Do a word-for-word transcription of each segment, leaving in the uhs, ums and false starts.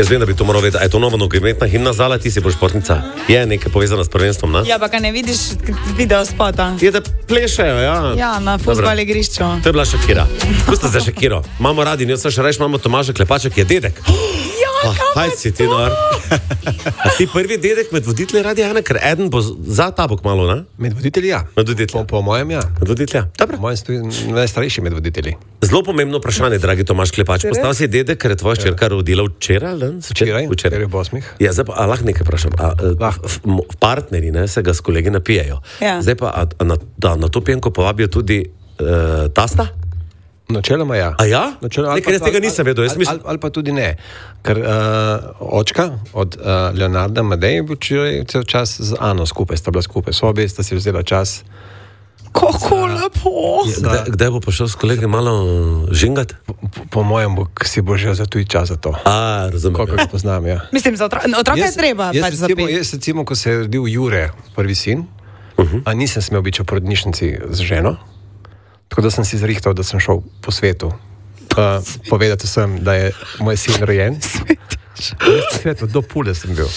Jaz vem, da bi to moral vedeti. A je to nova nogometna himna zala, ti si bolj športnica? Je nekaj povezano s prvenstvom, ne? Ja, pa kaj ne vidiš video spota? Je, da plešejo, ja. Ja, na fuzbal igrišču. To je bila Shakira. Pusti za Shakiro. Imamo radi, njo sem še reč, imamo Tomaža Klepača, ki je dedek. Ja, ah, kaj si ti, nor? A ti prvi dedek med voditelji radi, ene, ker eden bo za tabok malo, ne? Med voditelji, ja. Med voditelji. Po, po mojem, ja. Med voditelji, dobro. Po mojem so tudi najstarejši med voditelji. Zelo pomembno vprašanje, dragi Tomaž Klepač. Postal si dedek, ker je tvoja hčerka rodila včeraj, ne? Včeraj, včeraj v osmih. Ja, zdaj pa, a lahko nekaj vprašam. A, a, v, v partneri, ne, se ga s kolegi napijejo. Ja. Zdaj pa, a, a na, da na to pijenko povabijo tudi uh, tasta? Načeloma ja. A ja? Načeloma, Nekaj, jaz tega nisem vedel. Ali, ali, ali pa tudi ne. Ker uh, očka od uh, Leonarda Madej je bil včeraj cel čas z Ano skupaj, sta bila skupaj sobi, sta si vzela čas. Kako lepo! Ja, kdaj, kdaj bo prišel s kolegi malo žingat? Po, po, po mojem bo, si bo že za tuji čas za to. A, razumem. Koliko ga poznam, ja. Mislim, za otro otroka je treba jaz, pač recimo, zapeti. jaz recimo, ko se je rodil Jure, prvi sin, uh -huh. a nisem smel biti v porodnišnici z ženo, tako da sem si zrihtal, da sem šel po svetu. Uh, povedati sem, da je moj sin rojen. Svetu, do pule sem bil.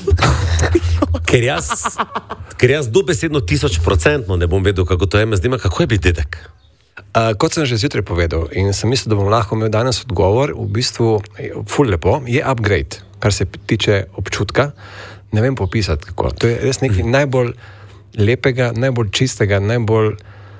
Ker jaz, ker jaz dobesedno tisoč procentno ne bom vedel, kako to je, me zdima, kako je biti dedek. Uh, kot sem že zjutraj povedal in sem mislil, da bom lahko imel danes odgovor, v bistvu ful lepo, je upgrade, kar se tiče občutka. Ne vem popisati, kako. To je res nekaj najbolj lepega, najbolj čistega, najbolj...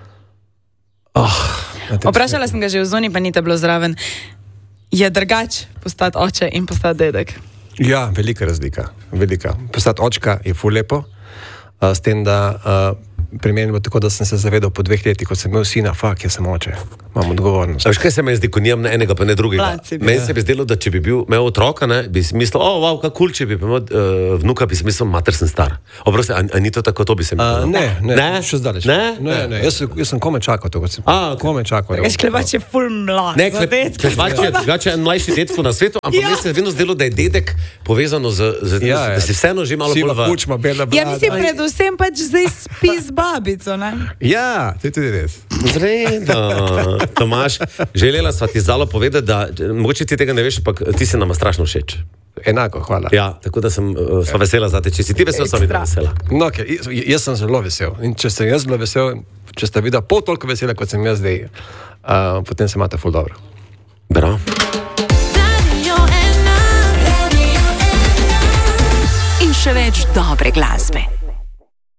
Oh, Vprašala sem ga že v zoni, pa ni te bilo zraven. Je drugač postati oče in postati dedek? Ja, velika razlika. Velika. Postati očka je ful lepo, uh, s tem, da uh, pri meni bo tako, da sem se zavedal po dveh letih, ko sem imel sina, fak, jaz sem oče. Imam odgovornost. A veš, kaj se meni zdi, ko nimam ne enega, pa ne drugega? Meni se bi zdelo, da če bi bil, imel otroka, ne, bi si mislil, o, wow, kako kul, če bi imel uh, vnuka, bi si mislil, mater sem star. Oprosti, a, a ni to tako, to bi se mi uh, ne, ne, ne, še zdaleč. Ne? Ne, ne, jaz, jaz sem kome čakal to, kot sem a, kome čakal. Kaj Klepač je ful mlad. Ne, Klepač je drugače en mlajši detko na svetu, ampak ja. Meni se je vedno zdelo, da je dedek povezano z, z ja, da si vseeno že malo bolj v... Kučma, bela ja, mislim, predvsem pač zdaj spi z babico, ne? Ja, to je tudi res. Zredo, Tomaž, želela sva ti zalo povedati, da mogoče ti tega ne veš, ampak ti se nama strašno všeč. Enako, hvala. Ja, tako da sem uh, sva vesela zate, če si ti vesel, sva videla vesela. No, okay, jaz, jaz sem zelo vesel. In če sem jaz zelo vesel, če ste videla pol toliko vesela, kot sem jaz zdaj, uh, potem se imate ful dobro. Bravo. In še več dobre glasbe.